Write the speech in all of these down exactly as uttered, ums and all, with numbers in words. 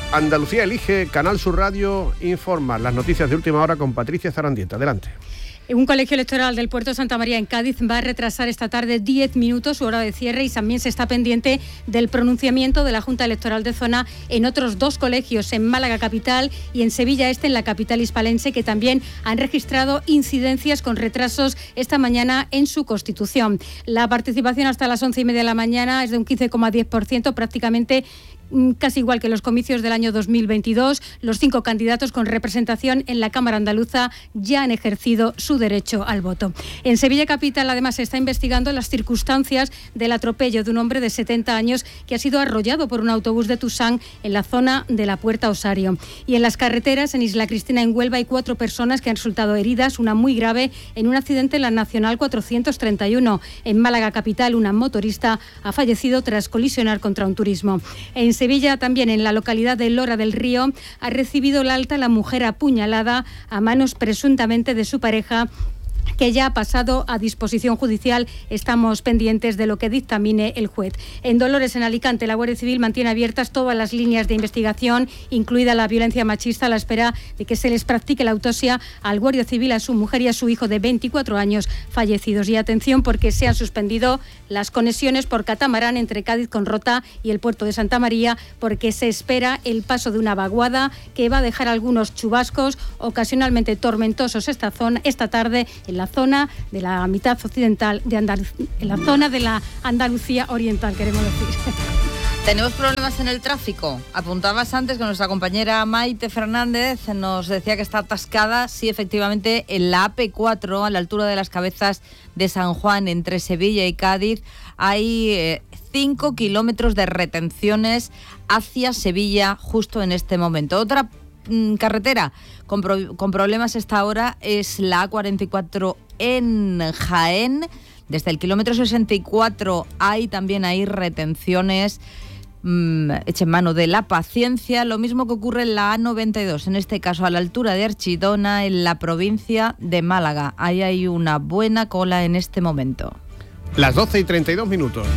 Andalucía elige, Canal Sur Radio informa. Las noticias de última hora con Patricia Zarandieta. Adelante. Un colegio electoral del puerto de Santa María en Cádiz va a retrasar esta tarde diez minutos su hora de cierre y también se está pendiente del pronunciamiento de la Junta Electoral de Zona en otros dos colegios, en Málaga capital y en Sevilla Este, en la capital hispalense, que también han registrado incidencias con retrasos esta mañana en su constitución. La participación hasta las once y media de la mañana es de un quince coma diez por ciento, prácticamente casi igual que los comicios del año dos mil veintidós. Los cinco candidatos con representación en la Cámara Andaluza ya han ejercido su derecho al voto. En Sevilla capital, además, se está investigando las circunstancias del atropello de un hombre de setenta años que ha sido arrollado por un autobús de Tusán en la zona de la Puerta Osario. Y en las carreteras, en Isla Cristina, en Huelva, hay cuatro personas que han resultado heridas, una muy grave, en un accidente en la Nacional cuatrocientos treinta y uno. En Málaga capital, una motorista ha fallecido tras colisionar contra un turismo. En Sevilla, también en la localidad de Lora del Río, ha recibido el alta la mujer apuñalada a manos presuntamente de su pareja, que ya ha pasado a disposición judicial. Estamos pendientes de lo que dictamine el juez. En Dolores, en Alicante, la Guardia Civil mantiene abiertas todas las líneas de investigación, incluida la violencia machista, a la espera de que se les practique la autopsia al guardia civil, a su mujer y a su hijo de veinticuatro años fallecidos. Y atención, porque se han suspendido las conexiones por catamarán entre Cádiz con Rota y el puerto de Santa María, porque se espera el paso de una vaguada que va a dejar algunos chubascos ocasionalmente tormentosos esta zona, esta tarde en la zona de la mitad occidental de Andalucía, en la zona de la Andalucía oriental, queremos decir. Tenemos problemas en el tráfico. Apuntabas antes que nuestra compañera Maite Fernández nos decía que está atascada, sí, efectivamente, en la A P cuatro, a la altura de las Cabezas de San Juan, entre Sevilla y Cádiz. Hay cinco kilómetros de retenciones hacia Sevilla justo en este momento. Otra carretera con, pro, con problemas esta hora es la A cuarenta y cuatro en Jaén. Desde el kilómetro sesenta y cuatro hay también hay retenciones. Mmm, echen mano de la paciencia. Lo mismo que ocurre en la A noventa y dos, en este caso a la altura de Archidona, en la provincia de Málaga. Ahí hay una buena cola en este momento. Las doce y treinta y dos minutos.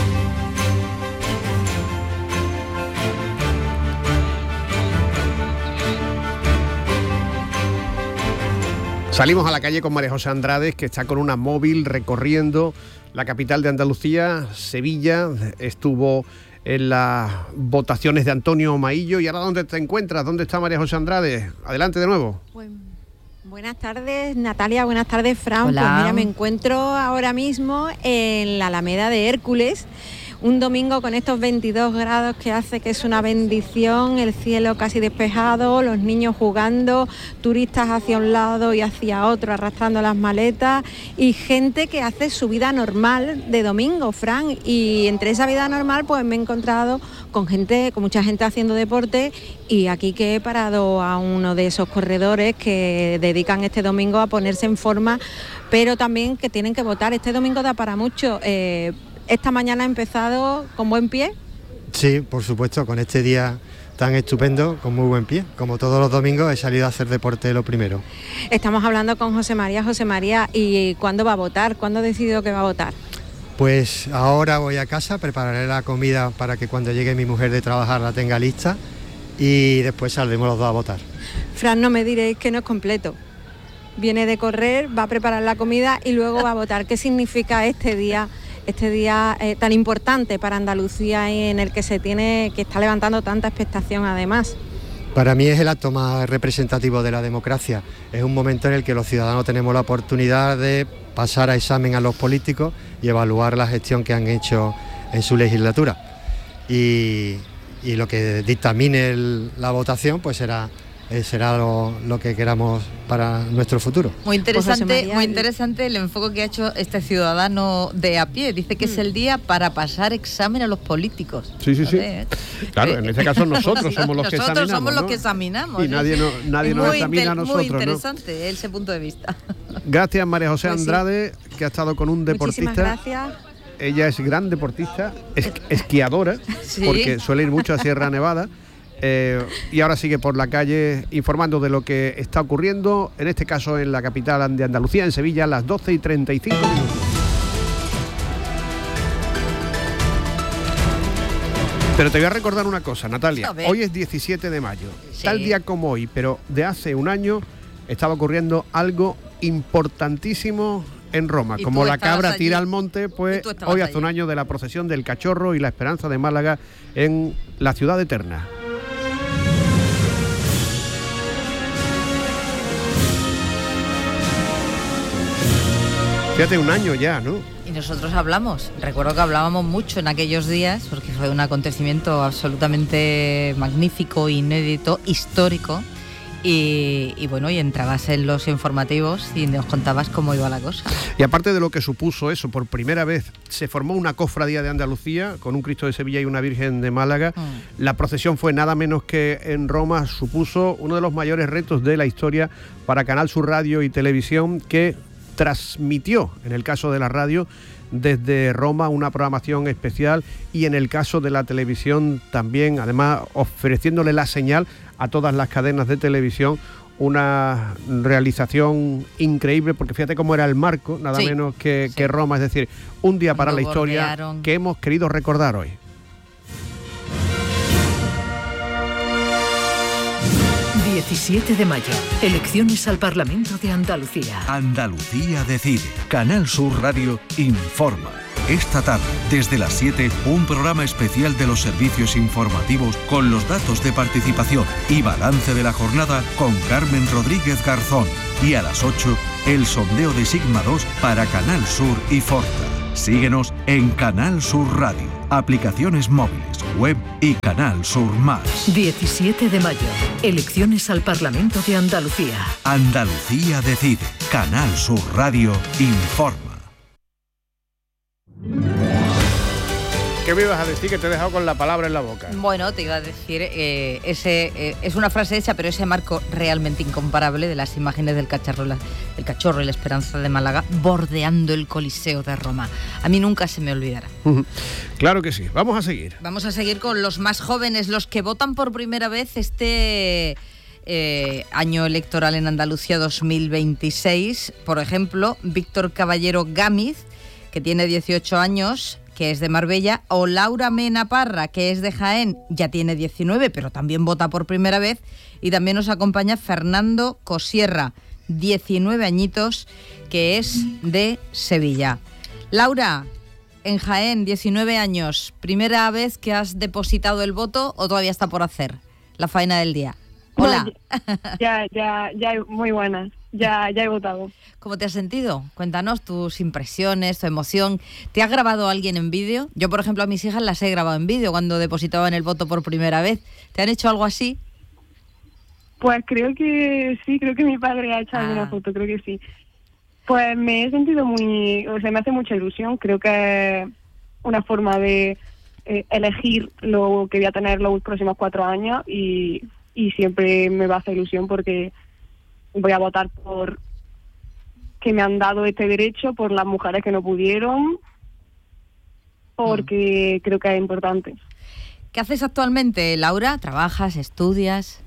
Salimos a la calle con María José Andrade, que está con una móvil recorriendo la capital de Andalucía, Sevilla. Estuvo en las votaciones de Antonio Maillo. ¿Y ahora dónde te encuentras? ¿Dónde está María José Andrade? Adelante de nuevo. Pues, buenas tardes, Natalia. Buenas tardes, Fran. Hola. Pues mira, me encuentro ahora mismo en la Alameda de Hércules. Un domingo con estos veintidós grados que hace que es una bendición, el cielo casi despejado, los niños jugando, turistas hacia un lado y hacia otro arrastrando las maletas y gente que hace su vida normal de domingo, Fran. Y entre esa vida normal pues me he encontrado con gente, con mucha gente haciendo deporte, y aquí que he parado a uno de esos corredores que dedican este domingo a ponerse en forma, pero también que tienen que votar. Este domingo da para mucho. Eh, Esta mañana ha empezado con buen pie. Sí, por supuesto, con este día tan estupendo, con muy buen pie. Como todos los domingos he salido a hacer deporte lo primero. Estamos hablando con José María. José María, ¿y cuándo va a votar? ¿Cuándo ha decidido que va a votar? Pues ahora voy a casa, prepararé la comida para que cuando llegue mi mujer de trabajar la tenga lista y después saldremos los dos a votar. Fran, no me diréis que no es completo. Viene de correr, va a preparar la comida y luego va a votar. ¿Qué significa este día? Este día eh, tan importante para Andalucía y en el que se tiene, que está levantando tanta expectación además. Para mí es el acto más representativo de la democracia. Es un momento en el que los ciudadanos tenemos la oportunidad de pasar a examen a los políticos y evaluar la gestión que han hecho en su legislatura. Y, y lo que dictamine el, la votación pues será será lo, lo que queramos para nuestro futuro. Muy interesante, muy interesante el enfoque que ha hecho este ciudadano de a pie. Dice que mm. es el día para pasar examen a los políticos. Sí, sí, sí. ¿Eh? Claro, en este caso nosotros somos los que nosotros examinamos. Nosotros somos los ¿no? que examinamos. Y nadie, no, nadie nos examina a nosotros. Muy interesante, ¿no? Ese punto de vista. Gracias, María José pues Andrade, sí. que ha estado con un deportista. Muchísimas gracias. Ella es gran deportista, es, esquiadora, ¿sí? porque suele ir mucho a Sierra Nevada. Eh, y ahora sigue por la calle informando de lo que está ocurriendo, en este caso en la capital de Andalucía, en Sevilla, a las doce y treinta y cinco minutos. Pero te voy a recordar una cosa, Natalia. Hoy es diecisiete de mayo. Sí. Tal día como hoy, pero de hace un año, estaba ocurriendo algo importantísimo en Roma. Como la cabra allí tira al monte, pues hoy hace allí un año de la procesión del Cachorro y la Esperanza de Málaga en la ciudad eterna. Fíjate, un año ya, ¿no? Y nosotros hablamos, recuerdo que hablábamos mucho en aquellos días, porque fue un acontecimiento absolutamente magnífico, inédito, histórico, y, y bueno, y entrabas en los informativos y nos contabas cómo iba la cosa. Y aparte de lo que supuso eso, por primera vez se formó una cofradía de Andalucía, con un Cristo de Sevilla y una Virgen de Málaga. Mm. La procesión fue nada menos que en Roma, supuso uno de los mayores retos de la historia para Canal Sur Radio y Televisión, que transmitió, en el caso de la radio, desde Roma una programación especial, y en el caso de la televisión también, además ofreciéndole la señal a todas las cadenas de televisión, una realización increíble, porque fíjate cómo era el marco, nada sí, menos que, sí. que Roma, es decir, un día para la historia bordearon. Que hemos querido recordar hoy. diecisiete de mayo, elecciones al Parlamento de Andalucía. Andalucía decide. Canal Sur Radio informa. Esta tarde, desde las siete, un programa especial de los servicios informativos con los datos de participación y balance de la jornada con Carmen Rodríguez Garzón. Y a las ocho, el sondeo de Sigma dos para Canal Sur y Forta. Síguenos en Canal Sur Radio, aplicaciones móviles, web y Canal Sur Más. diecisiete de mayo, elecciones al Parlamento de Andalucía. Andalucía decide. Canal Sur Radio informa. ¿Qué me ibas a decir? Que te he dejado con la palabra en la boca. Bueno, te iba a decir, eh, ese eh, es una frase hecha, pero ese marco realmente incomparable de las imágenes del cacharro, la, el Cachorro y la Esperanza de Málaga bordeando el Coliseo de Roma. A mí nunca se me olvidará. Claro que sí. Vamos a seguir. Vamos a seguir con los más jóvenes, los que votan por primera vez este eh, año electoral en Andalucía dos mil veintiséis. Por ejemplo, Víctor Caballero Gámiz, que tiene dieciocho años, que es de Marbella, o Laura Mena Parra, que es de Jaén, ya tiene diecinueve, pero también vota por primera vez. Y también nos acompaña Fernando Cosierra, diecinueve añitos, que es de Sevilla. Laura, en Jaén, diecinueve años, ¿primera vez que has depositado el voto o todavía está por hacer la faena del día? Hola. No, ya, ya, ya, muy buenas. Ya, ya he votado. ¿Cómo te has sentido? Cuéntanos tus impresiones, tu emoción. ¿Te ha grabado alguien en vídeo? Yo, por ejemplo, a mis hijas las he grabado en vídeo cuando depositaban el voto por primera vez. ¿Te han hecho algo así? Pues creo que sí, creo que mi padre ha hecho ah. alguna foto, creo que sí. Pues me he sentido muy... O sea, me hace mucha ilusión. Creo que es una forma de eh, elegir lo que voy a tener los próximos cuatro años y, y siempre me va a hacer ilusión porque voy a votar por que me han dado este derecho, por las mujeres que no pudieron, porque mm. creo que es importante. ¿Qué haces actualmente, Laura? ¿Trabajas, estudias?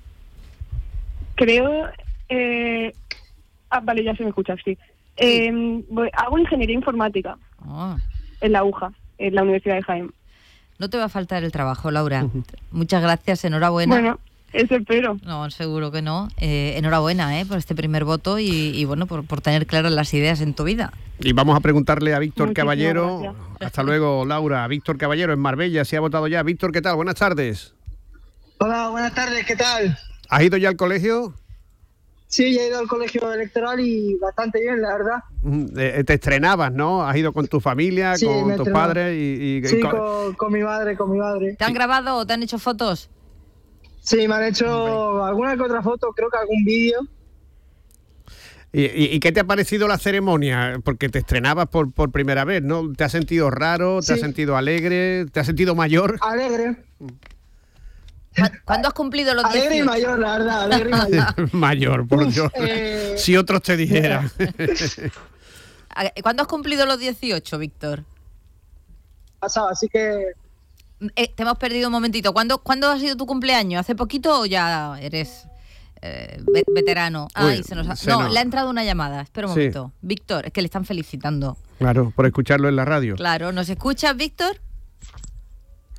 Creo... Eh, ah, vale, ya se me escucha, sí. Eh, voy, hago ingeniería informática oh. en la U J A, en la Universidad de Jaén. No te va a faltar el trabajo, Laura. Uh-huh. Muchas gracias, enhorabuena. Bueno, eso espero. No, seguro que no. Eh, enhorabuena eh, por este primer voto y, y bueno, por, por tener claras las ideas en tu vida. Y vamos a preguntarle a Víctor Muchísimas Caballero. Gracias. Hasta luego, Laura. Víctor Caballero en Marbella, se ha votado ya. Víctor, ¿qué tal? Buenas tardes. Hola, buenas tardes, ¿qué tal? ¿Has ido ya al colegio? Sí, ya he ido al colegio electoral y bastante bien, la verdad. Te estrenabas, ¿no? ¿Has ido con tu familia, sí, con tus padres? Y, y, sí, y con... Con, con mi madre, con mi madre. ¿Te han grabado o te han hecho fotos? Sí, me han hecho alguna que otra foto, creo que algún vídeo. ¿Y, y, ¿Y qué te ha parecido la ceremonia? Porque te estrenabas por, por primera vez, ¿no? ¿Te has sentido raro? ¿Te sí. has sentido alegre? ¿Te has sentido mayor? Alegre. ¿Cuándo has cumplido los dieciocho? Alegre y mayor, la verdad, alegre y mayor. Mayor, por Uf, Dios. Eh... Si otros te dijeran. ¿Cuándo has cumplido los dieciocho, Víctor? Pasado, así que... Eh, te hemos perdido un momentito. ¿Cuándo, ¿Cuándo ha sido tu cumpleaños? ¿Hace poquito o ya eres eh, veterano? Ay, Uy, se nos ha... se no, no, le ha entrado una llamada. Espera un sí. momento. Víctor, es que le están felicitando. Claro, por escucharlo en la radio. Claro, ¿nos escuchas, Víctor?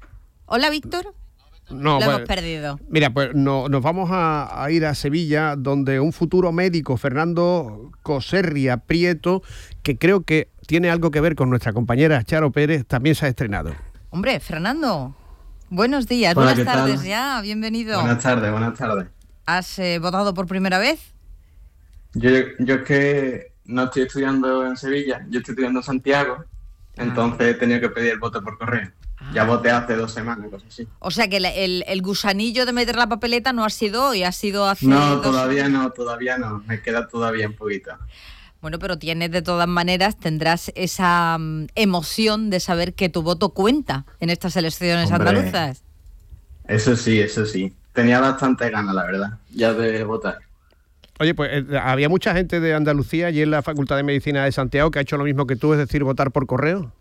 Hola, Víctor. No, Lo pues, hemos perdido. Mira, pues no, nos vamos a, a ir a Sevilla, donde un futuro médico, Fernando Coserria Prieto, que creo que tiene algo que ver con nuestra compañera Charo Pérez, también se ha estrenado. Hombre, Fernando, buenos días, Hola, buenas tardes tal? ya, bienvenido. Buenas tardes, buenas tardes. ¿Has eh, votado por primera vez? Yo, yo es que no estoy estudiando en Sevilla, yo estoy estudiando en Santiago, entonces he tenido que pedir el voto por correo. Ah. Ya voté hace dos semanas, cosas así. O sea que el, el, el gusanillo de meter la papeleta no ha sido hoy, ha sido hace No, dos... todavía no, todavía no, me queda todavía un poquito. Bueno, pero tienes de todas maneras, tendrás esa um, emoción de saber que tu voto cuenta en estas elecciones Hombre, andaluzas. Eso sí, eso sí. Tenía bastante ganas, la verdad, ya de votar. Oye, pues eh, había mucha gente de Andalucía allí en la Facultad de Medicina de Santiago que ha hecho lo mismo que tú, es decir, votar por correo.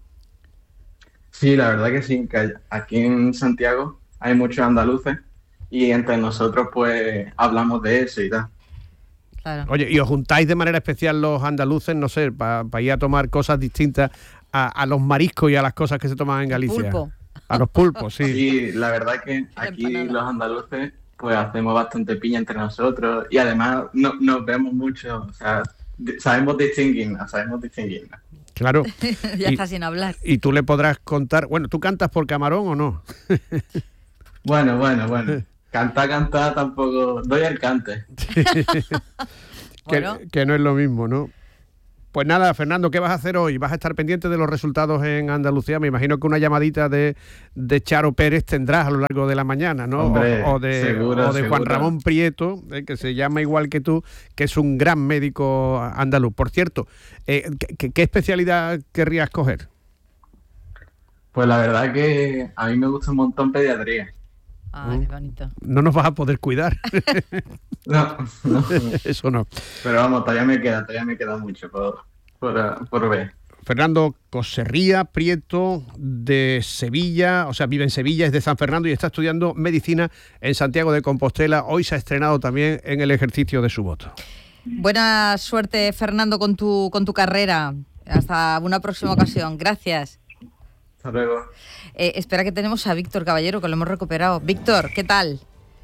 Sí, la verdad que sí, que aquí en Santiago hay muchos andaluces y entre nosotros pues hablamos de eso y tal. Claro. Oye, ¿y os juntáis de manera especial los andaluces, no sé, para pa ir a tomar cosas distintas a, a los mariscos y a las cosas que se toman en Galicia? Pulpo. A los pulpos, sí. Sí, la verdad que aquí los andaluces pues hacemos bastante piña entre nosotros y además no, nos vemos mucho, o sea, sabemos distinguirnos, sabemos distinguirnos. Claro. Ya y, está sin hablar. Y tú le podrás contar, bueno, ¿tú cantas por Camarón o no? Bueno, bueno, bueno. Cantar, cantar tampoco, doy el cante. Bueno. que, que no es lo mismo, ¿no? Pues nada, Fernando, ¿qué vas a hacer hoy? ¿Vas a estar pendiente de los resultados en Andalucía? Me imagino que una llamadita de, de Charo Pérez tendrás a lo largo de la mañana, ¿no? Hombre, o, o de, seguro, o de Juan seguro. Ramón Prieto, eh, que se llama igual que tú, que es un gran médico andaluz. Por cierto, eh, ¿qué, qué especialidad querrías coger? Pues la verdad que a mí me gusta un montón pediatría. Ay, qué bonito. No nos vas a poder cuidar. No, no. Eso no. Pero vamos, todavía me queda, todavía me queda mucho por, por, por ver. Fernando Coserria Prieto, de Sevilla, o sea, vive en Sevilla, es de San Fernando y está estudiando medicina en Santiago de Compostela. Hoy se ha estrenado también en el ejercicio de su voto. Buena suerte, Fernando, con tu, con tu carrera. Hasta una próxima ocasión. Gracias. Hasta luego. Eh, espera, que tenemos a Víctor Caballero, que lo hemos recuperado. Víctor, ¿qué tal?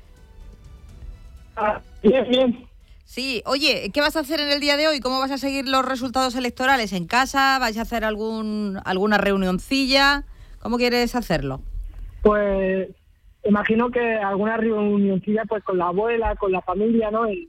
Ah, bien, bien. Sí, oye, ¿qué vas a hacer en el día de hoy? ¿Cómo vas a seguir los resultados electorales? ¿En casa? ¿Vais a hacer algún alguna reunioncilla? ¿Cómo quieres hacerlo? Pues imagino que alguna reunioncilla pues con la abuela, con la familia, ¿no? Y,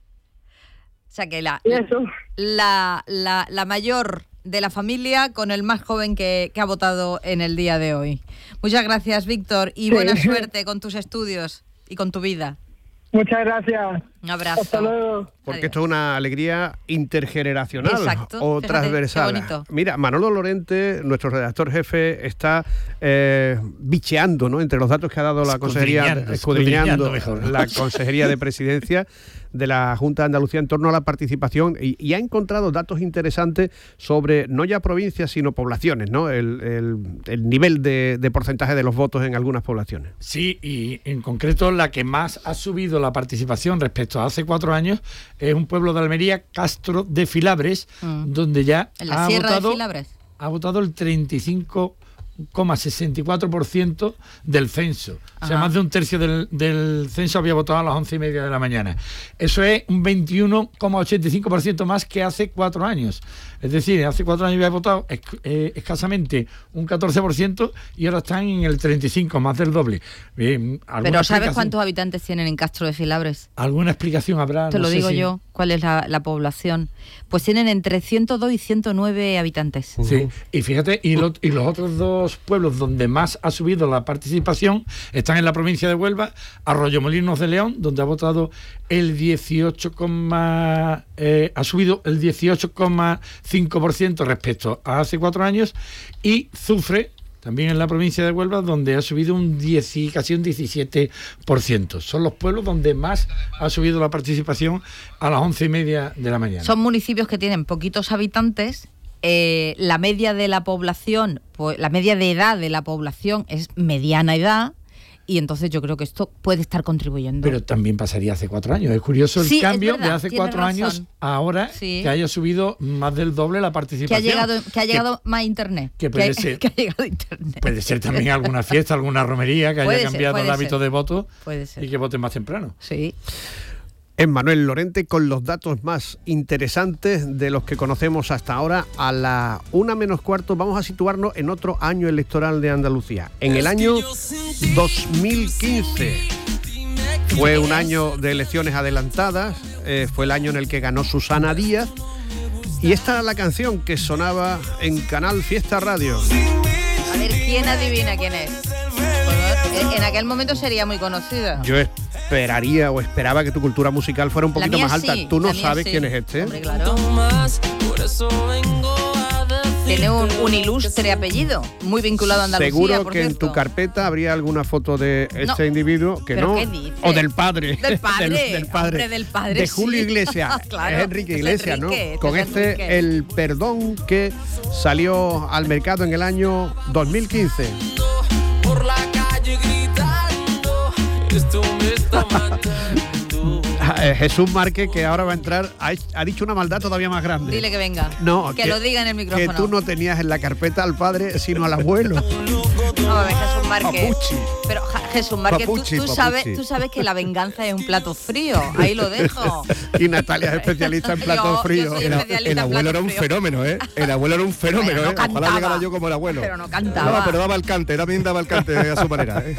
O sea, que la, y eso. la, la, la mayor de la familia con el más joven que, que ha votado en el día de hoy. Muchas gracias, Víctor, y Sí. buena suerte con tus estudios y con tu vida. Muchas gracias. Un abrazo. Hasta luego. Porque Adiós. esto es una alegría intergeneracional Exacto, o fíjate, transversal. qué bonito. Mira, Manolo Lorente, nuestro redactor jefe, está eh, bicheando, ¿no?, entre los datos que ha dado la Consejería, Escudriñando, escudriñando, escudriñando mejor. la Consejería de Presidencia de la Junta de Andalucía en torno a la participación y, y ha encontrado datos interesantes sobre no ya provincias sino poblaciones, ¿no? El, el, el nivel de, de porcentaje de los votos en algunas poblaciones. Sí, y en concreto la que más ha subido la participación respecto a hace cuatro años es un pueblo de Almería, Castro de Filabres, Mm. donde ya En la ha Sierra votado, de Filabres. ha votado el treinta y cinco coma sesenta y cuatro por ciento del censo. O sea, Ajá. más de un tercio del, del censo había votado a las once y media de la mañana. Eso es un veintiuno coma ochenta y cinco por ciento más que hace cuatro años. Es decir, hace cuatro años había votado esc eh, escasamente un catorce por ciento y ahora están en el treinta y cinco por ciento, más del doble. Bien, ¿alguna Pero ¿sabes explicación? cuántos habitantes tienen en Castro de Filabres? ¿Alguna explicación habrá? Te No lo sé digo si- yo, ¿cuál es la, la población? Pues tienen entre ciento dos y ciento nueve habitantes. Sí, y fíjate, y, lo- y los otros dos pueblos donde más ha subido la participación están en la provincia de Huelva, Arroyomolinos de León, donde ha votado el dieciocho, eh, ha subido el dieciocho coma cinco por ciento respecto a hace cuatro años, y Zufre, también en la provincia de Huelva, donde ha subido un diez, casi un diecisiete por ciento. Son los pueblos donde más ha subido la participación a las once y media de la mañana. Son municipios que tienen poquitos habitantes. Eh, la media de la población, pues, la media de edad de la población es mediana edad y entonces yo creo que esto puede estar contribuyendo. Pero también pasaría hace cuatro años. Es curioso el sí, cambio verdad, de hace cuatro razón. años a ahora, sí. que haya subido más del doble la participación. Que ha llegado, que ha llegado que, más internet. Que puede que, ser. Que ha llegado internet. Puede ser también alguna fiesta, alguna romería que puede haya cambiado ser, el hábito ser. de voto puede ser. y que voten más temprano. Sí. Es Manuel Lorente con los datos más interesantes de los que conocemos hasta ahora. A la una menos cuarto vamos a situarnos en otro año electoral de Andalucía. En el año dos mil quince fue un año de elecciones adelantadas, eh, fue el año en el que ganó Susana Díaz y esta era la canción que sonaba en Canal Fiesta Radio. A ver, ¿quién adivina quién es? Pues, en aquel momento sería muy conocida. Yo esperaría o esperaba que tu cultura musical fuera un poquito más alta. Sí, Tú no sabes sí. quién es este. Hombre, claro. Tiene un, un ilustre apellido, muy vinculado a Andalucía. Seguro por que cierto. en tu carpeta habría alguna foto de este No. individuo que ¿Pero no. qué dices? O del padre. Del padre. del, del padre. Hombre, del padre, de Julio sí. Iglesias. Claro, es Enrique es Iglesias, Enrique, ¿no? este Con es este, Enrique. El Perdón, que salió al mercado en el año dos mil quince. Por la calle gritando, esto me está matando. Jesús Márquez, que ahora va a entrar, ha, ha dicho una maldad todavía más grande. Dile que venga. No, que, que lo diga en el micrófono. Que tú no tenías en la carpeta al padre, sino al abuelo. No, a ver, Jesús Márquez. Papuchi. Pero ja, Jesús Márquez, Papuchi, tú, tú, papuchi. sabes, tú sabes que la venganza es un plato frío. Ahí lo dejo. Y Natalia es especialista en platos Yo- fríos. yo soy El, especialista el en abuelo platos era un fríos. fenómeno, ¿eh? El abuelo era un fenómeno, Pero no ¿eh? Ojalá cantaba. llegara yo como el abuelo. Pero no cantaba. No, pero daba el cante, también daba el cante a su manera, ¿eh?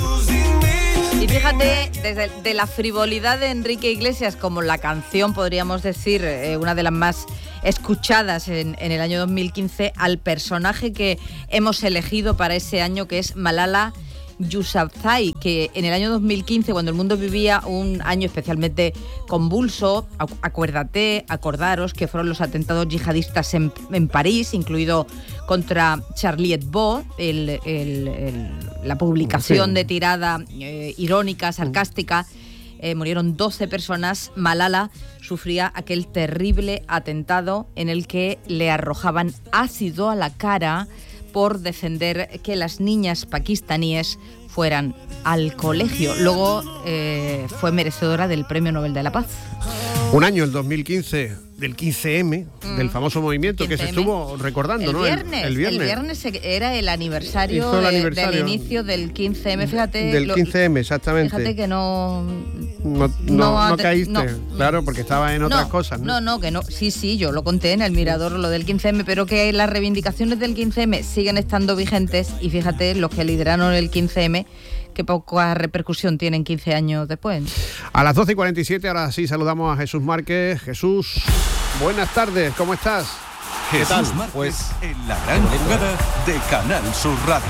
Y fíjate, desde de la frivolidad de Enrique Iglesias, como la canción, podríamos decir, eh, una de las más escuchadas en, en el año dos mil quince, al personaje que hemos elegido para ese año, que es Malala Yousafzai, que en el año dos mil quince, cuando el mundo vivía un año especialmente convulso, acu- acuérdate, acordaros que fueron los atentados yihadistas en, en París, incluido contra Charlie Hebdo, el, el, el, la publicación Sí. de tirada eh, irónica, sarcástica. Eh, murieron doce personas. Malala sufría aquel terrible atentado en el que le arrojaban ácido a la cara por defender que las niñas pakistaníes fueran al colegio. Luego eh, fue merecedora del Premio Nobel de la Paz. Un año, el dos mil quince, del quince eme, mm. del famoso movimiento que se estuvo recordando, el ¿no? Viernes, el, el viernes. El viernes era el aniversario, Hizo el de- aniversario. del inicio del quince eme. Fíjate. Del lo- quince eme, exactamente. Fíjate que no... No, no, no no te- caíste, no. claro, porque estaba en otras no, cosas, ¿no? No, no, que no. Sí, sí, yo lo conté en el Mirador, lo del quince eme, pero que las reivindicaciones del quince eme siguen estando vigentes y fíjate, los que lideraron el quince eme, qué poca repercusión tienen quince años después. A las doce y cuarenta y siete, ahora sí saludamos a Jesús Márquez. Jesús, buenas tardes, ¿cómo estás? Jesús tal? Márquez Pues- en la gran jugada de Canal Sur Radio.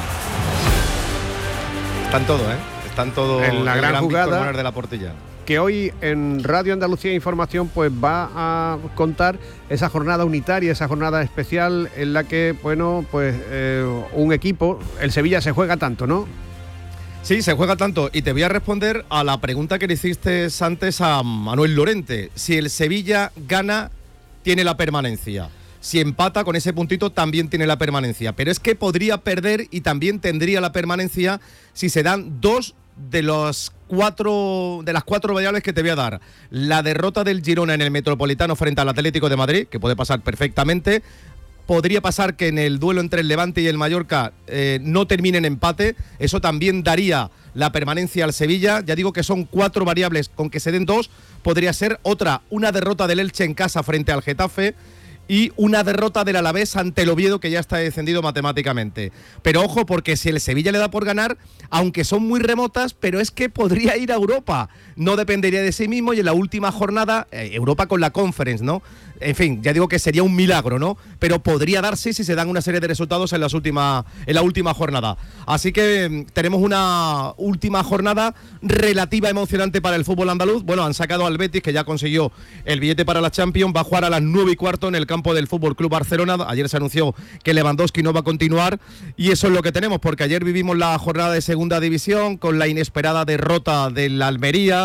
Están todo, ¿eh? Están todo En la el gran Víctor jugada. Monar de la Portilla. Que hoy en Radio Andalucía Información pues va a contar esa jornada unitaria, esa jornada especial en la que, bueno, pues eh, un equipo, el Sevilla se juega tanto, ¿no? Sí, se juega tanto. Y te voy a responder a la pregunta que le hiciste antes a Manuel Lorente. Si el Sevilla gana, tiene la permanencia. Si empata, con ese puntito también tiene la permanencia. Pero es que podría perder y también tendría la permanencia si se dan dos de los cuatro de las cuatro variables que te voy a dar. La derrota del Girona en el Metropolitano frente al Atlético de Madrid, que puede pasar perfectamente. Podría pasar que en el duelo entre el Levante y el Mallorca eh, no termine en empate. Eso también daría la permanencia al Sevilla. Ya digo que son cuatro variables, con que se den dos. Podría ser otra, una derrota del Elche en casa frente al Getafe y una derrota del Alavés ante el Oviedo, que ya está descendido matemáticamente. Pero ojo, porque si el Sevilla le da por ganar, aunque son muy remotas, pero es que podría ir a Europa. No dependería de sí mismo y en la última jornada, eh, Europa con la Conference, ¿no? En fin, ya digo que sería un milagro, ¿no? Pero podría darse si se dan una serie de resultados en, las última, en la última jornada. Así que mm, tenemos una última jornada relativa emocionante para el fútbol andaluz. Bueno, han sacado al Betis, que ya consiguió el billete para la Champions. Va a jugar a las nueve y cuarto en el campo del Fútbol Club Barcelona. Ayer se anunció que Lewandowski no va a continuar y eso es lo que tenemos, porque ayer vivimos la jornada de segunda división con la inesperada derrota del Almería,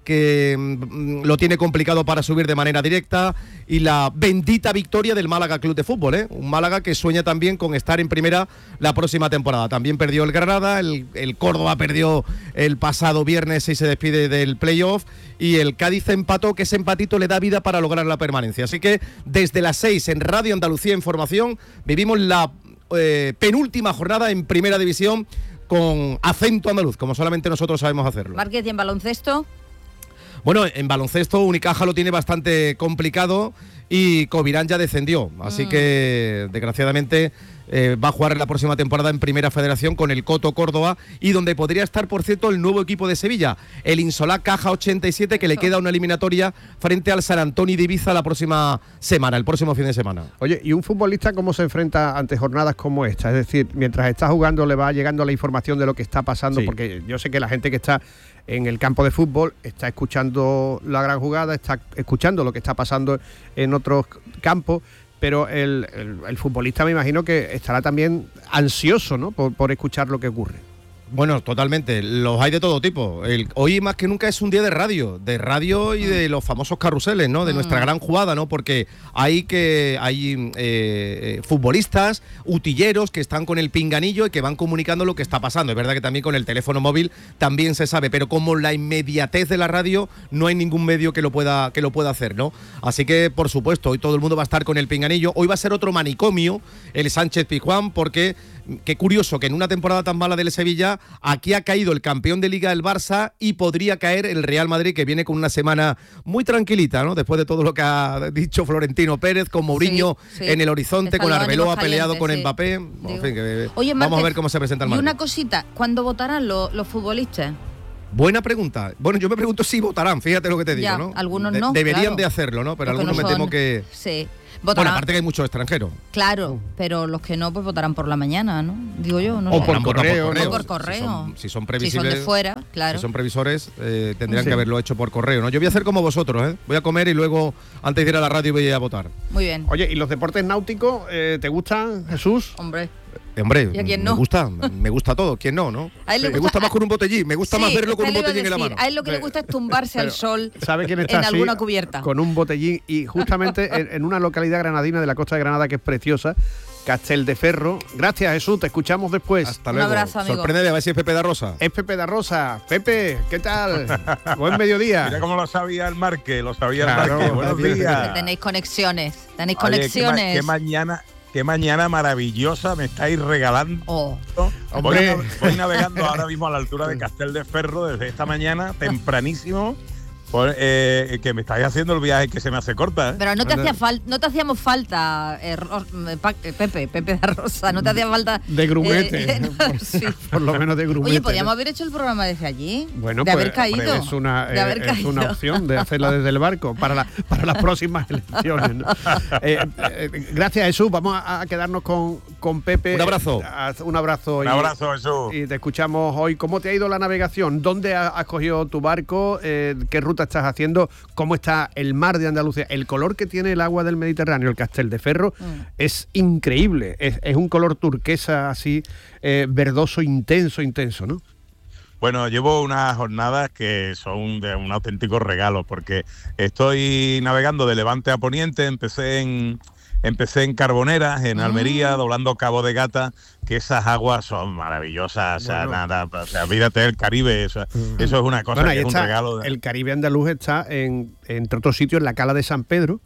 que mm, lo tiene complicado para subir de manera directa, y la bendita victoria del Málaga Club de Fútbol, ¿eh? Un Málaga que sueña también con estar en primera la próxima temporada. También perdió el Granada, el, el Córdoba perdió el pasado viernes y se despide del playoff, y el Cádiz empató, que ese empatito le da vida para lograr la permanencia. Así que desde las seis en Radio Andalucía Información vivimos la eh, penúltima jornada en Primera División con acento andaluz, como solamente nosotros sabemos hacerlo. Márquez, ¿y en baloncesto? Bueno, en baloncesto Unicaja lo tiene bastante complicado y Covirán ya descendió, así mm. que desgraciadamente eh, va a jugar la próxima temporada en Primera Federación con el Coto Córdoba, y donde podría estar, por cierto, el nuevo equipo de Sevilla, el Insolá Caja ochenta y siete, que le queda una eliminatoria frente al San Antonio de Ibiza la próxima semana, el próximo fin de semana. Oye, ¿y un futbolista cómo se enfrenta ante jornadas como esta? Es decir, mientras está jugando le va llegando la información de lo que está pasando, sí. Porque yo sé que la gente que está en el campo de fútbol está escuchando la gran jugada, está escuchando lo que está pasando en otros campos, pero el, el, el futbolista me imagino que estará también ansioso, ¿no?, por, por escuchar lo que ocurre. Bueno, totalmente, los hay de todo tipo. El, hoy más que nunca es un día de radio, de radio y de los famosos carruseles, ¿no? De nuestra gran jugada, ¿no? Porque hay que hay eh, futbolistas, utilleros que están con el pinganillo y que van comunicando lo que está pasando. Es verdad que también con el teléfono móvil también se sabe, pero como la inmediatez de la radio no hay ningún medio que lo pueda que lo pueda hacer, ¿no? Así que, por supuesto, hoy todo el mundo va a estar con el pinganillo. Hoy va a ser otro manicomio, el Sánchez Pizjuán, porque qué curioso que en una temporada tan mala del Sevilla, aquí ha caído el campeón de Liga, el Barça, y podría caer el Real Madrid, que viene con una semana muy tranquilita, ¿no? Después de todo lo que ha dicho Florentino Pérez, con Mourinho sí, sí. en el horizonte, con Arbeloa peleado con sí. Mbappé. Bueno, en fin, que Oye, vamos Márquez, a ver cómo se presenta el Madrid. Y una cosita, ¿cuándo votarán los, los futbolistas? Buena pregunta. Bueno, yo me pregunto si votarán, fíjate lo que te digo, ya, ¿no? Algunos de- no. Deberían claro. de hacerlo, ¿no? Pero los algunos no me son, temo que... Sí. Votarán. Bueno, aparte que hay muchos extranjeros. Claro, pero los que no, pues votarán por la mañana, ¿no? Digo yo, no o sé. por correo. O ¿no? por correo. Si son, si son previsibles. Si son de fuera, claro. Si son previsores, eh, tendrían sí. que haberlo hecho por correo, ¿no? Yo voy a hacer como vosotros, ¿eh? Voy a comer y luego, antes de ir a la radio, voy a votar. Muy bien. Oye, ¿y los deportes náuticos eh, te gustan, Jesús? Hombre. Eh, hombre, ¿Y a quién me no? gusta, me gusta todo. ¿Quién no, no? A él le me gusta- gusta más con un botellín, me gusta Sí, más verlo con te un lo iba a botellín en la decir. mano. A él lo que le gusta es tumbarse al sol ¿Sabe quién está en así? alguna cubierta. Con un botellín, y justamente en, en una localidad granadina de la costa de Granada que es preciosa, Casteldeferro. Gracias, Jesús, te escuchamos después. Hasta luego. Sorpréndeme, a ver si es Pepe da Rosa. Es Pepe da Rosa. Pepe, ¿qué tal? Buen mediodía. Mira cómo lo sabía el Marque, lo sabía Claro, el Marque. Buenos días. Tenéis conexiones, tenéis Oye, conexiones. Qué, ma- qué mañana, qué mañana maravillosa me estáis regalando. Oh. Voy, Hombre. nav- voy navegando ahora mismo a la altura de Casteldeferro desde esta mañana, tempranísimo, por, eh, que me estáis haciendo el viaje que se me hace corta. ¿eh? Pero no te hacía falta, no te hacíamos falta, eh, Ro- eh, Pa- eh, Pepe, Pepe da Rosa, no te hacía falta. De grumete. eh, no, sí. Por lo menos de grumete. Oye, podríamos ¿no? haber hecho el programa desde allí. Bueno, de pues haber caído. es una, de haber eh, es caído. una opción de hacerla desde el barco para, la, para las próximas elecciones, ¿no? eh, eh, gracias, Jesús. Vamos a, a quedarnos con, con Pepe. Un abrazo. Eh, un abrazo. Un y, abrazo, Jesús. Y te escuchamos hoy. ¿Cómo te ha ido la navegación? ¿Dónde has, has cogido tu barco? Eh, ¿Qué ruta estás haciendo? ¿Cómo está el mar de Andalucía? El color que tiene el agua del Mediterráneo, el Casteldeferro, mm. es increíble. Es, es un color turquesa así, eh, verdoso, intenso, intenso, ¿no? Bueno, llevo unas jornadas que son de un auténtico regalo, porque estoy navegando de Levante a Poniente, empecé en... Empecé en Carboneras, en Almería, ah. doblando Cabo de Gata, que esas aguas son maravillosas, o sea, bueno. nada, o sea, olvídate del Caribe, o sea, uh-huh. eso es una cosa bueno, que es un está, regalo. De... El Caribe andaluz está, en, entre otros sitios, en la Cala de San Pedro.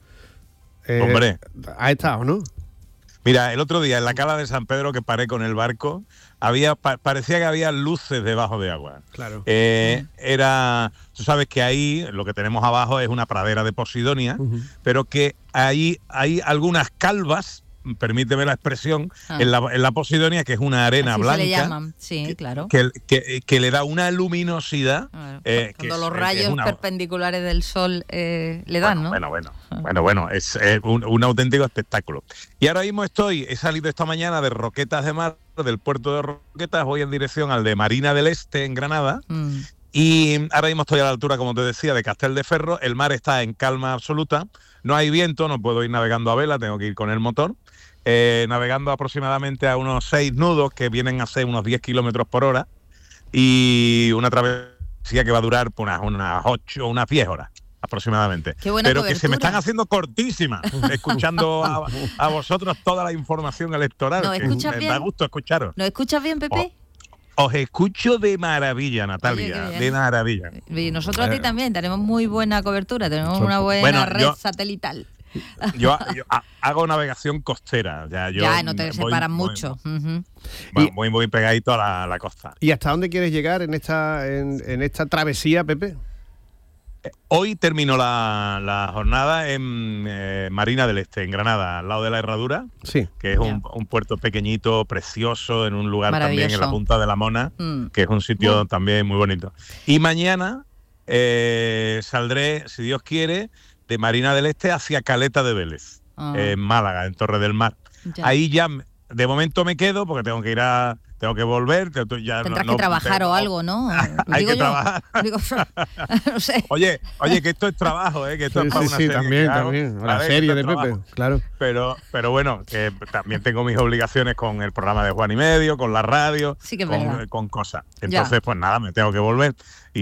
Eh, Hombre. Ha estado, ¿no? Mira, el otro día en la Cala de San Pedro que paré con el barco, había pa- parecía que había luces debajo de agua. Claro. Eh, era, tú sabes que ahí lo que tenemos abajo es una pradera de Posidonia, uh-huh. pero que ahí hay algunas calvas, permíteme la expresión, ah. en, la, en la Posidonia, que es una arena Así blanca. Se le llaman, sí, que, claro. Que, que, que le da una luminosidad. Claro. Eh, Cuando que los es, rayos es una... perpendiculares del sol eh, le dan, bueno, ¿no? Bueno, bueno, bueno, bueno, es eh, un, un auténtico espectáculo. Y ahora mismo estoy, he salido esta mañana de Roquetas de Mar, del puerto de Roquetas, voy en dirección al de Marina del Este, en Granada. Mm. Y ahora mismo estoy a la altura, como te decía, de Casteldeferro. El mar está en calma absoluta. No hay viento, no puedo ir navegando a vela, tengo que ir con el motor. Eh, navegando aproximadamente a unos seis nudos que vienen a ser unos diez kilómetros por hora. Y una travesía decía que va a durar pues, unas, unas ocho, unas diez horas aproximadamente. Qué buena pero cobertura. Que se me están haciendo cortísimas, escuchando a, a vosotros toda la información electoral. ¿Nos que escuchas me bien? da gusto escucharos. ¿Nos escuchas bien, Pepe? Os, os escucho de maravilla, Natalia, Oye, de maravilla. Y nosotros a ti Eh, también, tenemos muy buena cobertura, tenemos una buena Bueno, red yo- satelital. Yo, yo ha- hago navegación costera. Ya, yo ya, no te voy- separan voy- mucho. Ujú. voy muy, muy pegadito a la, la costa. ¿Y hasta dónde quieres llegar en esta, en, en esta travesía, Pepe? Hoy terminó la, la jornada en eh, Marina del Este, en Granada, al lado de la Herradura, sí. que es un, un puerto pequeñito, precioso, en un lugar también en la Maravilloso. punta de la Mona, Mm. que es un sitio Mm. también muy bonito. Y mañana eh, saldré, si Dios quiere, de Marina del Este hacia Caleta de Vélez, Ah. en Málaga, en Torre del Mar. Ya. Ahí ya, me- de momento me quedo porque tengo que ir a... Tengo que volver. que tú ya Tendrás no- que no- trabajar tengo- o algo, ¿no? Hay Digo que yo. trabajar. Digo, no sé. Oye, oye, que esto es trabajo, ¿eh? Que esto Sí, es para sí, una sí, serie también, que hago. también. A La ver, serie esto de es Pepe, trabajo. claro. Pero, pero bueno, que también tengo mis obligaciones con el programa de Juan y Medio, con la radio, Sí que es con, verdad. con cosas. Ya. Entonces, pues nada, me tengo que volver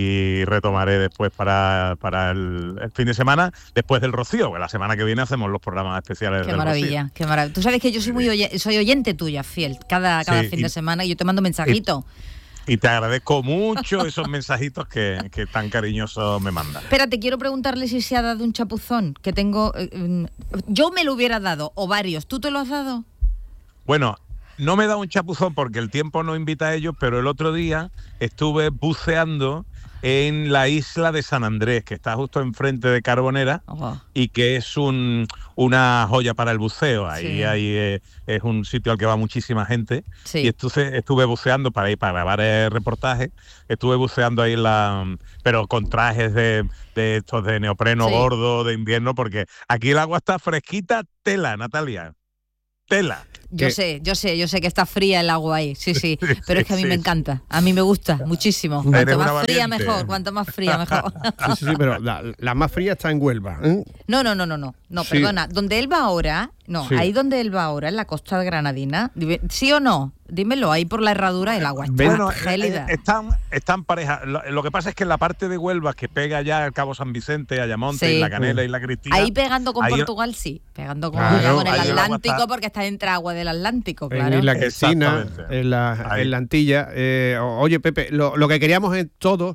y retomaré después para, para el, el fin de semana, después del Rocío, que la semana que viene hacemos los programas especiales Qué del maravilla, qué maravilla. Tú sabes que yo soy muy oye- soy oyente tuya, fiel, cada, cada Sí, fin y- de semana y yo te mando mensajitos. Rocío. Y te agradezco mucho esos mensajitos que, que tan cariñosos me mandan. Espérate, quiero preguntarle si se ha dado un chapuzón que tengo. eh, mm, yo me lo hubiera dado, o varios. ¿Tú te lo has dado? Bueno, no me da un chapuzón porque el tiempo no invita a ellos, pero el otro día estuve buceando en la isla de San Andrés, que está justo enfrente de Carbonera Oh. y que es un, una joya para el buceo. Ahí Sí. hay, eh, es un sitio al que va muchísima gente. Sí. Y estuve, estuve buceando para ir para grabar el reportaje. Estuve buceando ahí en la, pero con trajes de, de estos de neopreno Sí. gordo de invierno, porque aquí el agua está fresquita, tela, Natalia. Tela. Yo Que- sé, yo sé, yo sé que está fría el agua ahí, sí, sí, Sí, pero es que a mí sí, me sí. encanta, a mí me gusta muchísimo. Eres Cuanto una más fría valiente. mejor, cuanto más fría mejor. Sí, sí, sí, pero la, la más fría está en Huelva, ¿eh? No, no, no, no, no, no, Sí. perdona, donde él va ahora, no, Sí. ahí donde él va ahora, en la costa granadina, dime- ¿sí o no? Dímelo, ahí por la herradura el agua está Bueno, gélida. eh, están, están parejas. Lo, lo que pasa es que en la parte de Huelva, que pega ya al Cabo San Vicente, Ayamonte, Sí. y la Canela y la Cristina. Ahí pegando con ahí- Portugal, sí. Pegando con, Claro, ya con el ahí el agua Atlántico, está- porque está entre agua del Atlántico, En claro. Isla Cristina, Exactamente. en la, Ahí. en la Antilla. Eh, o- oye, Pepe, lo, lo que queríamos es todos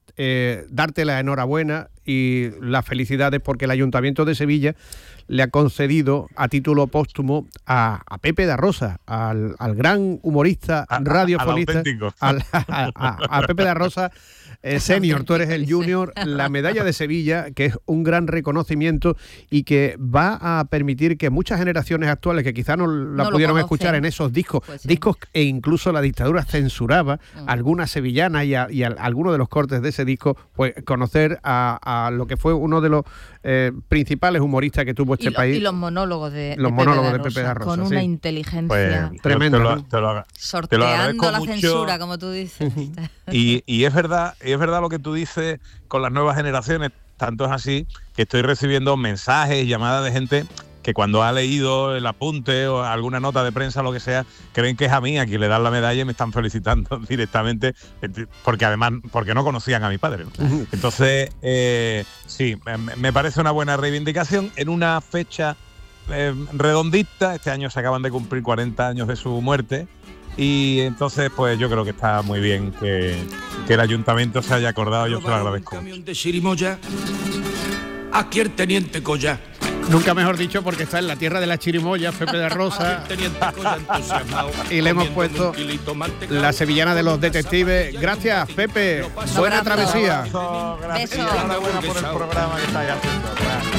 eh, darte la enhorabuena y las felicidades porque el Ayuntamiento de Sevilla le ha concedido a título póstumo a, a Pepe da Rosa, al, al gran humorista A- a- radiofonista, al auténtico. al- a, a- a Pepe da Rosa eh, senior, tú eres el junior, la medalla de Sevilla, que es un gran reconocimiento y que va a permitir que muchas generaciones actuales que quizás no la No lo pudieron conocen. escuchar en esos discos, Pues sí. discos e incluso la dictadura censuraba Mm. algunas sevillanas y, a, y a- algunos de los cortes de ese disco, pues conocer a, a lo que fue uno de los eh, principales humoristas que tuvo este y, lo- país. y los monólogos de, Los de monólogos Pepe de Pepe da Rosa, con sí. una inteligencia, Pues, yo Tremendo, te lo, ¿no? te lo haga- te lo sorteando agradezco la mucho. censura, como tú dices. Y, y es verdad, y es verdad lo que tú dices con las nuevas generaciones, tanto es así que estoy recibiendo mensajes y llamadas de gente que cuando ha leído el apunte o alguna nota de prensa o lo que sea, creen que es a mí a quien le dan la medalla y me están felicitando directamente, porque además, porque no conocían a mi padre, ¿no? Entonces, eh, sí, me, me parece una buena reivindicación en una fecha eh, redondita. Este año se acaban de cumplir cuarenta años de su muerte. Y entonces, pues yo creo que está muy bien que, que el ayuntamiento se haya acordado, yo se lo agradezco. De Chirimoya, aquí el teniente Colla. Nunca mejor dicho, porque está en la tierra de la chirimoya, Pepe da Rosa, y le hemos puesto la sevillana de los detectives. Gracias, Pepe. Buena Abrazo. travesía. Gracias. Beso. Enhorabuena por el programa que estáis haciendo.